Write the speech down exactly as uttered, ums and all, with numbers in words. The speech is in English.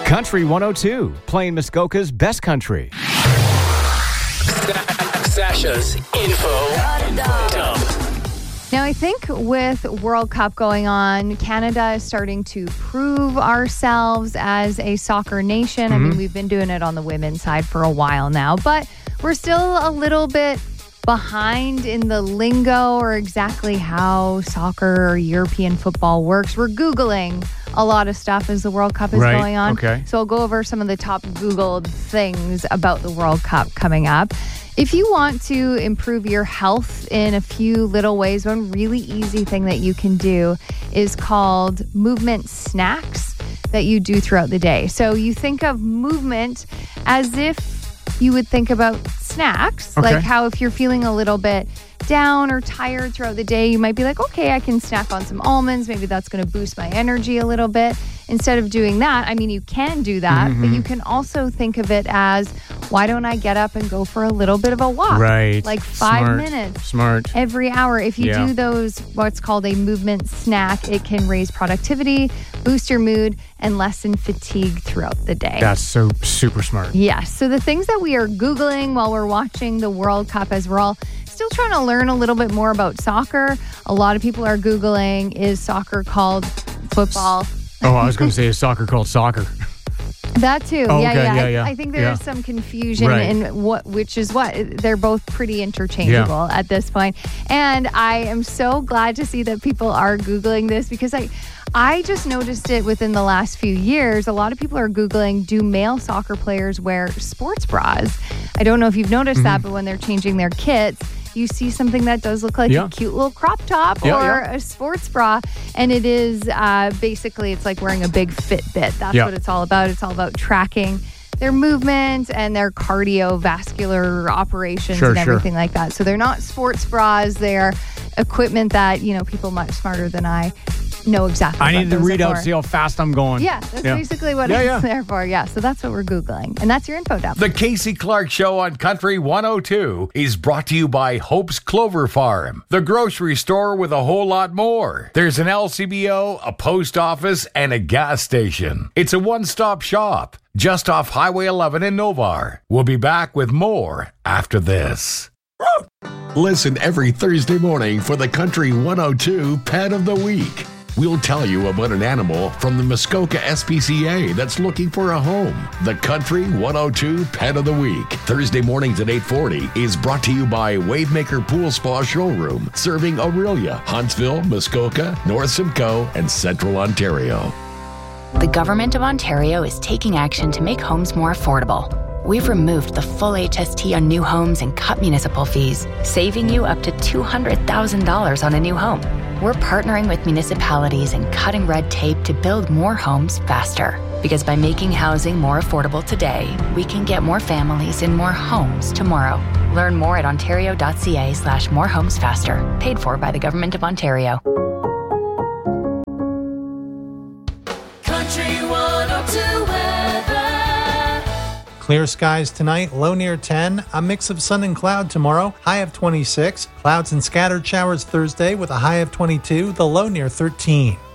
Country one oh two, playing Muskoka's best country. Sasha's info dump. Now, I think with World Cup going on, Canada is starting to prove ourselves as a soccer nation. Mm-hmm. I mean, we've been doing it on the women's side for a while now, but we're still a little bit behind in the lingo or exactly how soccer or European football works. We're Googling a lot of stuff as the World Cup is right. going on. Okay. So I'll go over some of the top Googled things about the World Cup coming up. If you want to improve your health in a few little ways, one really easy thing that you can do is called movement snacks that you do throughout the day. So you think of movement as if you would think about snacks, okay. like how if you're feeling a little bit down or tired throughout the day, you might be like, okay, I can snack on some almonds. Maybe that's going to boost my energy a little bit. Instead of doing that, I mean, you can do that, mm-hmm. but you can also think of it as, why don't I get up and go for a little bit of a walk? Right. Like five Smart. minutes. Smart. Every hour. If you yeah. do those, what's called a movement snack, it can raise productivity, boost your mood, and lessen fatigue throughout the day. That's so super smart. Yes. So the things that we are Googling while we're watching the World Cup, as we're all still trying to learn a little bit more about soccer. A lot of people are Googling, is soccer called football? Oh, I was going to say, is soccer called soccer? That too. Oh, yeah, okay, yeah, yeah, I, yeah. I think there's yeah. some confusion right. in what, which is what. They're both pretty interchangeable yeah. at this point. And I am so glad to see that people are Googling this because I, I just noticed it within the last few years. A lot of people are Googling, do male soccer players wear sports bras? I don't know if you've noticed mm-hmm. that, but when they're changing their kits, you see something that does look like yeah. a cute little crop top yeah, or yeah. a sports bra. And it is uh, basically, it's like wearing a big Fitbit. That's yeah. what it's all about. It's all about tracking their movement and their cardiovascular operations sure, and everything sure. like that. So they're not sports bras. They're equipment that, you know, people much smarter than I know exactly I what need to those read are out, for. see how fast I'm going. Yeah, that's yeah. basically what yeah, it's yeah. there for. Yeah, so that's what we're Googling. And that's your info dump. The Casey Clark Show on Country one oh two is brought to you by Hope's Clover Farm, the grocery store with a whole lot more. There's an L C B O, a post office, and a gas station. It's a one-stop shop just off Highway eleven in Novar. We'll be back with more after this. Listen every Thursday morning for the Country one oh two Pet of the Week. We'll tell you about an animal from the Muskoka S P C A that's looking for a home. The Country one oh two Pet of the Week, Thursday mornings at eight forty, is brought to you by Wavemaker Pool Spa Showroom, serving Aurelia, Huntsville, Muskoka, North Simcoe, and Central Ontario. The Government of Ontario is taking action to make homes more affordable. We've removed the full H S T on new homes and cut municipal fees, saving you up to two hundred thousand dollars on a new home. We're partnering with municipalities and cutting red tape to build more homes faster. Because by making housing more affordable today, we can get more families in more homes tomorrow. Learn more at ontario.ca slash more homes faster. Paid for by the Government of Ontario. Clear skies tonight, low near ten. A mix of sun and cloud tomorrow, high of twenty-six. Clouds and scattered showers Thursday with a high of twenty-two, the low near thirteen.